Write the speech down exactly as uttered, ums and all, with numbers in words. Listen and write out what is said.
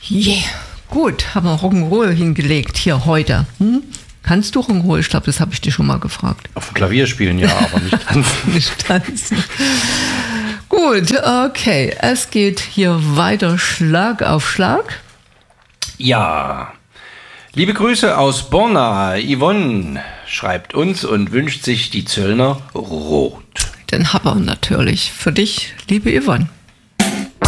Yeah, gut, haben wir Rock'n'Roll hingelegt hier heute. Hm? Kannst du Rock'n'Roll? Ich glaube, das habe ich dir schon mal gefragt. Auf dem Klavier spielen, ja, aber nicht tanzen. Nicht tanzen. Gut, okay. Es geht hier weiter Schlag auf Schlag. Ja. Liebe Grüße aus Borna. Yvonne schreibt uns und wünscht sich die Zöllner rot. Den Happer natürlich. Für dich, liebe Yvonne.